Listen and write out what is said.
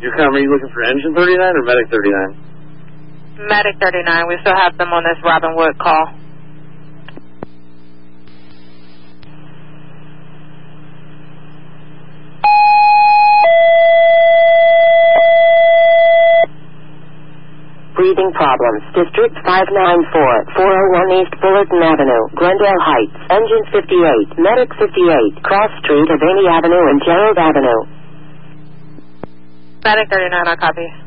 Are you looking for Engine 39 or Medic 39? Medic 39. We still have them on this Robin Wood call. Breathing problems. District 594, 401 East Fullerton Avenue, Glendale Heights. Engine 58, Medic 58, Cross Street, Avani Avenue, and Gerald Avenue. Medic 39, I copy.